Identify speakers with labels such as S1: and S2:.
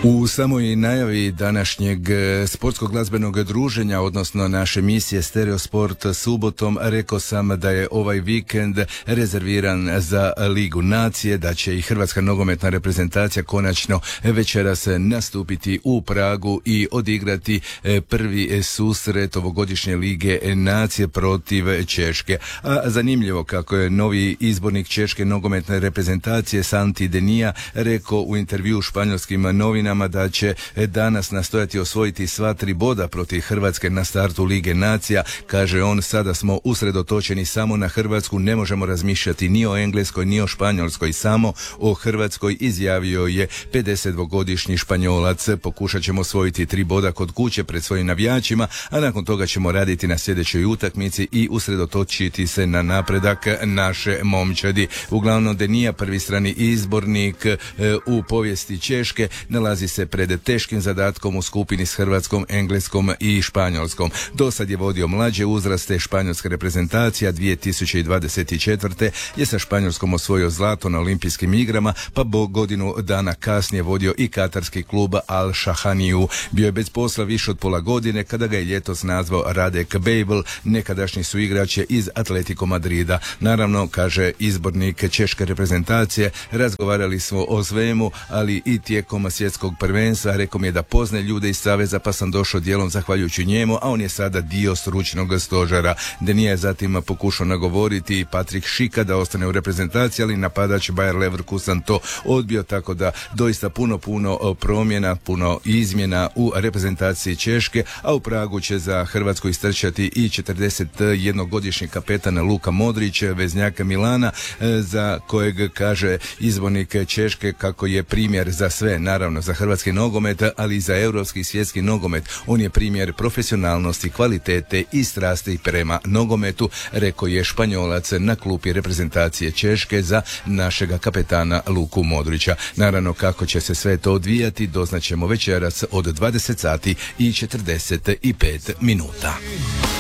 S1: U samoj najavi današnjeg sportskog glazbenog druženja, odnosno naše emisije Stereo Sport subotom, rekao sam da je ovaj vikend rezerviran za Ligu nacije, da će i hrvatska nogometna reprezentacija konačno večeras nastupiti u Pragu i odigrati prvi susret ovogodišnje Lige nacije protiv Češke. A zanimljivo kako je novi izbornik češke nogometne reprezentacije Santi Denija rekao u intervju španjolskim novinama da će danas nastojati osvojiti sva 3 boda protiv Hrvatske na startu Lige nacija. Kaže on, sada smo usredotočeni samo na Hrvatsku, ne možemo razmišljati ni o Engleskoj ni o Španjolskoj, samo o Hrvatskoj, izjavio je 52-godišnji Španjolac. Pokušat ćemo osvojiti 3 boda kod kuće pred svojim navijačima, a nakon toga ćemo raditi na sljedećoj utakmici i usredotočiti se na napredak naše momčadi. Uglavnom, Denija, prvi strani izbornik u povijesti Češke, nalazi se pred teškim zadatkom u skupini s Hrvatskom, Engleskom i Španjolskom. Dosad je vodio mlađe uzraste španjolske reprezentacija. 2024. je sa Španjolskom osvojio zlato na olimpijskim igrama, pa godinu dana kasnije vodio i katarski klub Al Shahaniju. Bio je bez posla više od pola godine kada ga je ljetos nazvao Radek Bejbl, nekadašnji su igrače iz Atletico Madrida. Naravno, kaže izbornik češke reprezentacije, razgovarali smo o svemu, ali i tijekom svjetskog prvenstva. Rekao mi je da poznaje ljude iz saveza, pa sam došao dijelom zahvaljujući njemu, a on je sada dio stručnog stožera. Denija je zatim pokušao nagovoriti Patrik Šika da ostane u reprezentaciji, ali napadač Bayer Leverkusen to odbio, tako da doista puno promjena, puno izmjena u reprezentaciji Češke, a u Pragu će za Hrvatsku istrčati i 41-godišnji kapetan Luka Modrić, veznjak Milana, za kojeg kaže izbornik Češke kako je primjer za sve, naravno za hrvatski nogomet, ali i za europski i svjetski nogomet. On je primjer profesionalnosti, kvalitete i strasti prema nogometu, rekao je Španjolac na klupi reprezentacije Češke za našega kapetana Luku Modrića. Naravno, kako će se sve to odvijati doznaćemo večeras od 20 sati i 45 minuta.